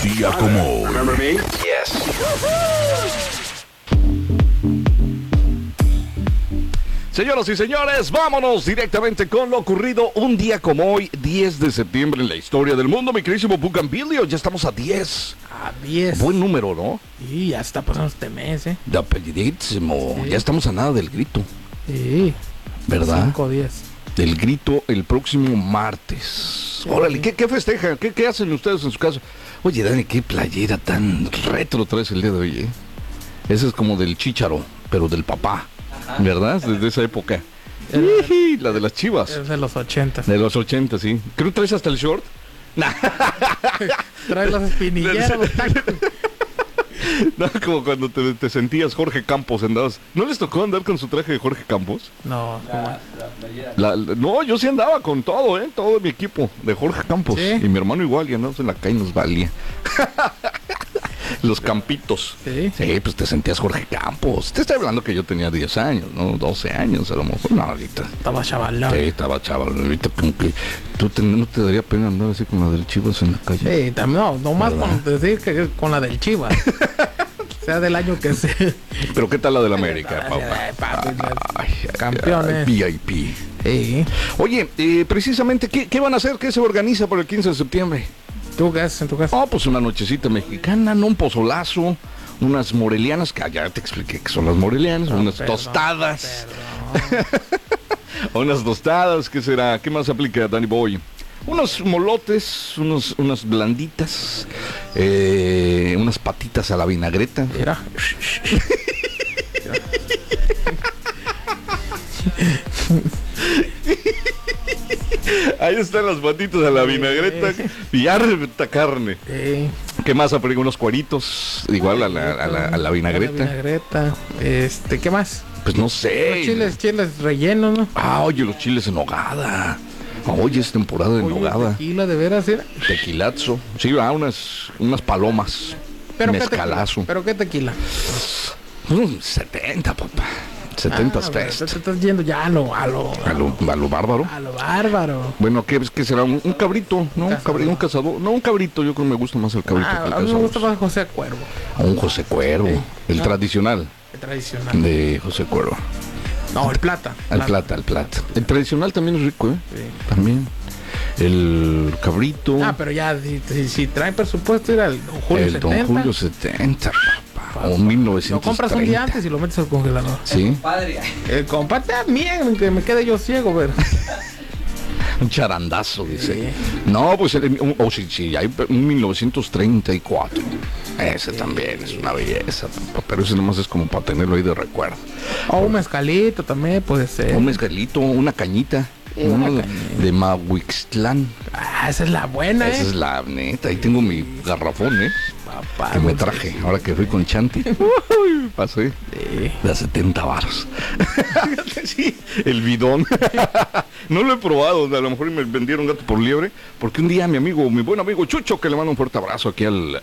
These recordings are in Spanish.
día como hoy. Remember me? Yes. Señoras y señores, vámonos directamente con lo ocurrido un día como hoy, 10 de septiembre en la historia del mundo, mi queridísimo Bugambilio. Ya estamos a 10. A 10. Buen número, ¿no? Y ya está pasando este mes, ¿eh? De apellidísimo. Sí. Ya estamos a nada del grito, Sí. ¿verdad? 5 días. Del grito el próximo martes. Órale, ¿qué festejan? ¿Qué hacen ustedes en su casa? Oye, Dani, qué playera tan retro traes el día de hoy, ¿eh? Ese es como del Chícharo, pero del papá, ¿verdad? Desde esa época. Iji, la de las Chivas. Es de los 80. De los 80, sí. Creo que traes hasta el short. Nah. Trae las espinilleras. No, como cuando te sentías Jorge Campos, andabas. ¿No les tocó andar con su traje de Jorge Campos? No, No, yo sí andaba con todo, todo mi equipo de Jorge Campos. ¿Sí? Y mi hermano igual, y andábamos en la calle y nos valía. Los campitos. Sí. Sí, pues te sentías Jorge Campos. Te estoy hablando que yo tenía 10 años, ¿no? 12 años a lo mejor. No, ahorita. estaba chavalón. Sí, estaba chaval. Ahorita como que no te daría pena andar así con la del Chivas en la calle. Sí, también, no más ¿Verdad? con decir que es con la del Chivas. Sea del año que sea. Pero ¿qué tal la del América, Ay, papá? papi, campeones. VIP. Sí. Oye, precisamente, ¿qué van a hacer? ¿Qué se organiza para el 15 de septiembre? ¿Tú qué haces en tu casa? Oh, pues una nochecita mexicana, ¿no? Un pozolazo, unas morelianas, que ya te expliqué que son las morelianas, unas Perdón, tostadas. perdón. Unas tostadas, ¿qué será? ¿Qué más aplica, Danny Boy? Unos molotes, unas blanditas, unas patitas a la vinagreta. Mira. Ahí están las patitas a la vinagreta y harta carne. Sí. ¿Qué más aplica? Unos cueritos, igual a la vinagreta. Vinagreta. ¿Qué más? Pues no sé. Chiles rellenos, ¿no? Ah, oye, los chiles en nogada. Oye, es temporada de Oye, nogada. tequila, de veras, ¿sí? Tequilazo. Sí, unas palomas. ¿Pero qué Mezcalazo. tequila? ¿Pero qué tequila? 70, papá. 70 bueno, pesos. te estás yendo ya a lo A lo bárbaro. bárbaro. Bueno, ¿qué será? ¿Un cabrito? ¿No? Cazador. Un cazador. No, un cabrito. Yo creo que me gusta más el cabrito que el A mí me cazador. gusta más José Cuervo, A un José Cuervo. Sí. El Ah. tradicional el tradicional. de José Cuervo. No, el plata. El plata. El tradicional también es rico, ¿eh? Sí. También. El cabrito. Ah, pero ya, si trae presupuesto, era el Don Julio el 70. Don Julio 70, papá. O 1930. Lo compras un día antes y lo metes al congelador. Sí. El compadre también, que me quede yo ciego, ver. Un charandazo, dice. Sí. No, pues, sí, hay un 1934. Ese también es una belleza, papá, pero ese nomás es como para tenerlo ahí de recuerdo. O un mezcalito también puede ser. Un mezcalito, una cañita. Sí, una uno cañita. de Mahuixtlán. Ah, esa es la buena, Esa es la neta. Ahí tengo mi garrafón, Papá. que me traje. Ahora que fui con Chanti. Uy, pasé. Sí. De a 70 varos. Sí, el bidón. No lo he probado, a lo mejor me vendieron gato por liebre, porque un día mi buen amigo Chucho, que le mando un fuerte abrazo aquí al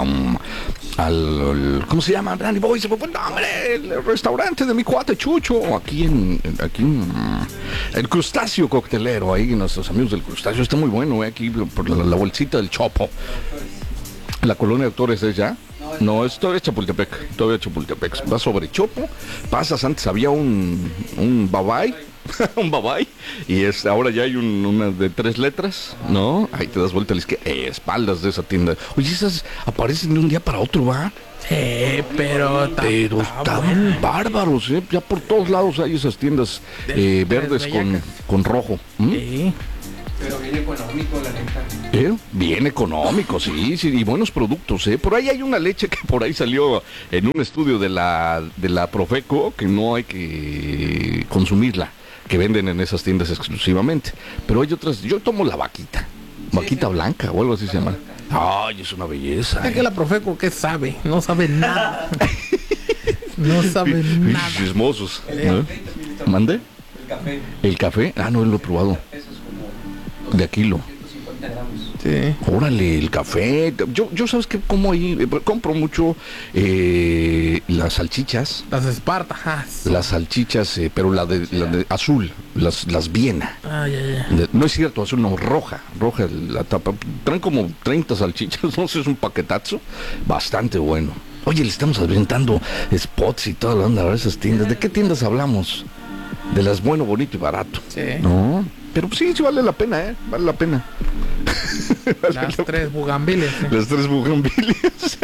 ¿cómo se llama? Danny Boy, se me fue el nombre, el restaurante de mi cuate Chucho, aquí en el Crustáceo Coctelero, ahí nuestros amigos del Crustáceo, está muy bueno, aquí por la bolsita del Chopo. La colonia de actores es ya. No, es todavía Chapultepec. Vas sobre Chopo, pasas, antes había un babay, un babay, y ahora ya hay una de 3 letras, ¿no? Ahí te das vuelta a la izquierda, espaldas de esa tienda. Oye, esas aparecen de un día para otro, ¿va? Sí, pero Están bueno. bárbaros, ¿eh? Ya por todos lados hay esas tiendas verdes con rojo. Sí. Pero viene económico la neta. Bien económico, sí, y buenos productos, Por ahí hay una leche que por ahí salió en un estudio de la Profeco, que no hay que consumirla, que venden en esas tiendas exclusivamente. Pero hay otras, yo tomo la vaquita blanca o algo así se llama. Ay, es una belleza. Es que la Profeco, ¿qué sabe? No sabe nada. No sabe nada. Chismosos. ¿No? ¿Mande? El café. ¿El café? Ah, no lo he probado. Eso es como De a kilo. 150 gramos. Sí. Órale, el café. Yo sabes que como ahí, compro mucho las salchichas. Las Espartas. Las salchichas, pero la de azul, las Viena. Ah, ya. No es cierto, azul, no, roja la tapa. Traen como 30 salchichas, no sé, es un paquetazo bastante bueno. Oye, le estamos aventando spots y toda la onda a esas tiendas. ¿De qué tiendas hablamos? De las bueno, bonito y barato. Sí. No, pero sí vale la pena, vale la pena. Las tres bugambiles. ¿Sí? Las tres bugambilias.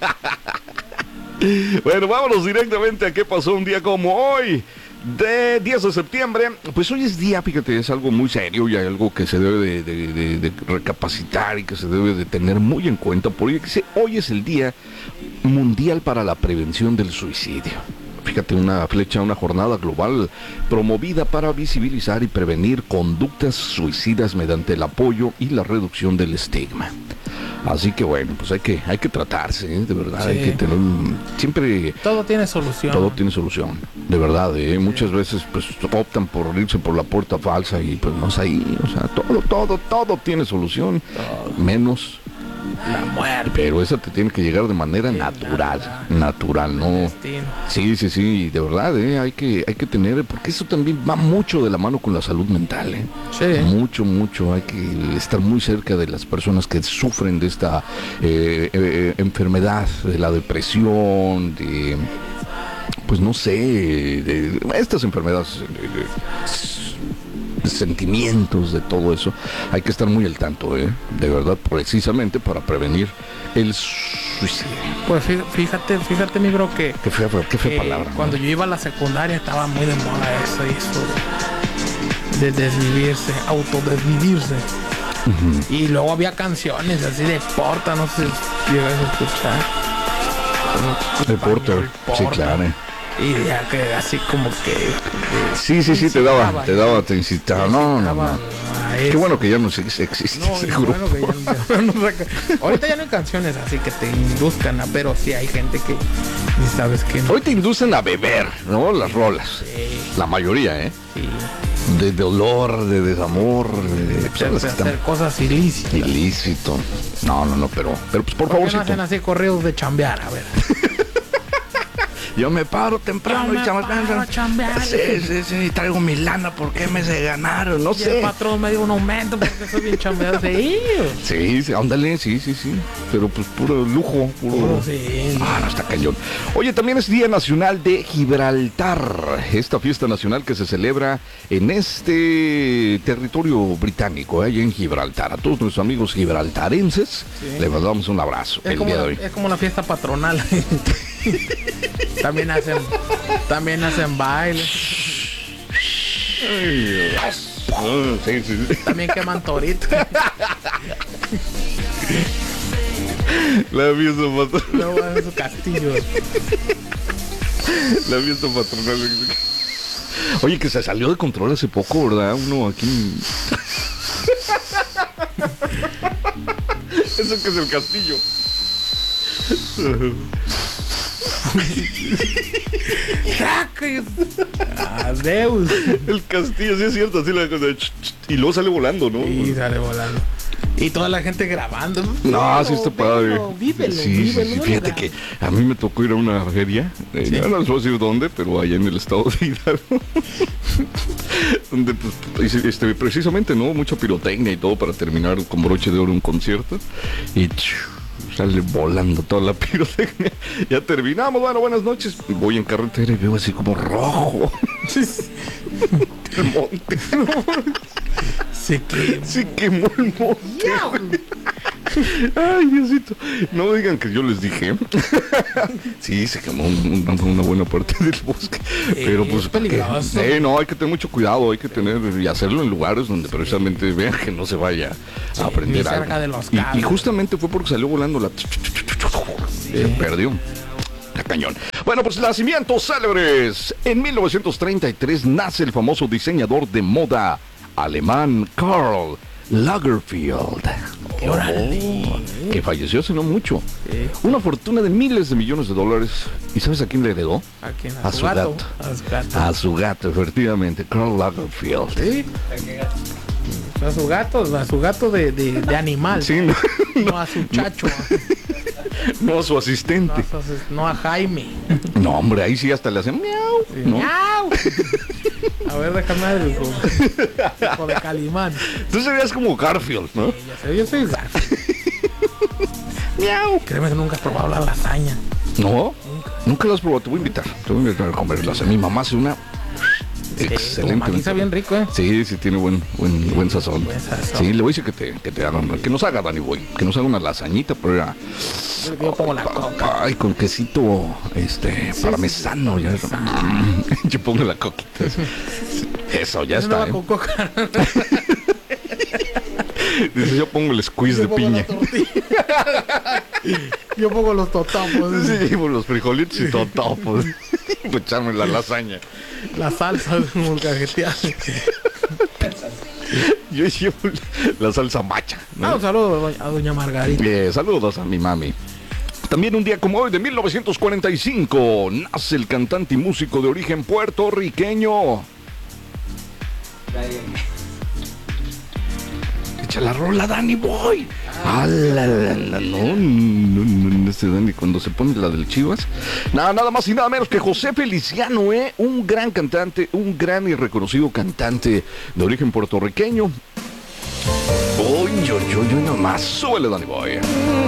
Bueno, vámonos directamente a qué pasó un día como hoy, de 10 de septiembre. Pues hoy es día, fíjate, es algo muy serio y hay algo que se debe de recapacitar y que se debe de tener muy en cuenta, porque hoy es el Día Mundial para la Prevención del Suicidio. Fíjate, una jornada global promovida para visibilizar y prevenir conductas suicidas mediante el apoyo y la reducción del estigma. Así que bueno, pues hay que tratarse, de verdad, sí. Hay que tener siempre... Todo tiene solución. Todo tiene solución, de verdad, muchas veces pues optan por irse por la puerta falsa y pues no es ahí, o sea, todo tiene solución, menos la muerte. Pero esa te tiene que llegar de manera natural, ¿no? Sí, de verdad, hay que tener, porque eso también va mucho de la mano con la salud mental, Sí. Mucho, hay que estar muy cerca de las personas que sufren de esta enfermedad, de la depresión, de, pues no sé, de estas enfermedades, de sentimientos, de todo eso. Hay que estar muy al tanto, de verdad, precisamente para prevenir el suicidio. Pues fíjate mi bro, que qué fea palabra. Cuando yo iba a la secundaria estaba muy de moda eso de desvivirse, autodesvivirse. Uh-huh. Y luego había canciones así de Porta, no sé si llegas a escuchar. El Porter, sí, claro. Y ya que así como que... Sí, te incitaba. No. Qué bueno que ya no existe ese grupo. Bueno ahorita ya no hay canciones así que te induzcan, pero sí hay gente que ni sabes que no. Hoy te inducen a beber, ¿no? Las rolas. Sí. La mayoría, Sí. De dolor, de desamor, de hacer cosas ilícitas. Ilícito. No, pero pues por favor. No hacen así corridos de chambear, a ver. Yo me paro temprano y chambear. Sí, traigo mi lana porque me se ganaron, no sé. El patrón me dio un aumento porque soy bien chambeado. Sí, ándale, sí. Pero pues puro lujo, puro. Sí. No, está cañón. Oye, también es Día Nacional de Gibraltar. Esta fiesta nacional que se celebra en este territorio británico, allá en Gibraltar. A todos nuestros amigos gibraltarenses, les mandamos un abrazo el día de hoy. Es como la fiesta patronal. También hacen baile. Sí. También queman torito. La fiesta patronal. Luego en su castillo. La fiesta patronal. Oye, que se salió de control hace poco, ¿verdad? Uno aquí. Eso que es el castillo. Adeus. El castillo, sí es cierto, así la cosa. Y luego sale volando, ¿no? Y sale volando. Y toda la gente grabando. No, sí está padre. Vívelo, sí. Fíjate que a mí me tocó ir a una feria. Ya no les voy a decir dónde, pero allá en el estado de Hidalgo. Donde pues, precisamente, ¿no? Mucha pirotecnia y todo para terminar con broche de oro un concierto. Y sale volando toda la pirotecnia. Ya terminamos. Bueno, buenas noches. Voy en carretera y veo así como rojo. El monte. Se quemó el monte. Ay, Diosito. No digan que yo les dije. Sí, se quemó una buena parte del bosque. Pero pues es peligroso. No, hay que tener mucho cuidado. Hay que tener y hacerlo en lugares donde precisamente vean que no se vaya a aprender algo. Cerca de los Y justamente fue porque salió volando la... Se perdió. Cañón. Bueno, pues nacimientos célebres. En 1933 nace el famoso diseñador de moda alemán Karl Lagerfeld. Que falleció hace no mucho. Una fortuna de miles de millones de dólares. ¿Y sabes a quién le heredó? ¿A quién? A su gato. A su gato, efectivamente. Karl Lagerfeld. ¿Sí? A su gato de animal. Sí, no, No a su chacho. no a su asistente. No a Jaime. No, hombre, ahí sí hasta le hacen miau. Sí, ¿no? miau. A ver, déjame ver, hijo de Calimán. Tú serías como Garfield, ¿no? Ya sé, yo soy Garfield. Miau. Créeme que nunca has probado la lasaña. ¿No? Nunca lo has probado. Te voy a invitar. Te voy a invitar a comerlas. Mi mamá hace una excelente. Tu maquiza bien rico, ¿eh? Sí, sí, tiene buen sazón. Buen sazón. Sí, le voy a decir que te hagan, que nos haga Danny Boy, que nos haga una lasañita, pero ya. Yo pongo la coca. Ay, con quesito, parmesano, ya. Yo pongo la coquita. Eso, ya está. Con coca. Dice, yo pongo el squeeze de piña. Yo pongo los totopos. Sí, por los frijolitos y totopos. Pues echarme la lasaña. La salsa molcajeteada. Yo llevo la salsa macha, ¿no? Un saludo a doña Margarita. Saludos a mi mami. También un día como hoy de 1945 nace el cantante y músico de origen puertorriqueño. Echa la rola, Danny Boy. No, ese Danny cuando se pone la del Chivas. Nada más y nada menos que José Feliciano, un gran cantante, un gran y reconocido cantante de origen puertorriqueño. Uy, nomás, súbele, Danny Boy.